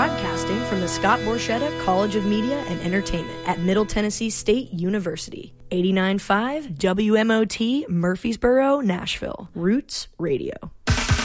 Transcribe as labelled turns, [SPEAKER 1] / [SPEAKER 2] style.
[SPEAKER 1] Broadcasting from the Scott Borchetta College of Media and Entertainment at Middle Tennessee State University. 89.5 WMOT Murfreesboro, Nashville. Roots Radio.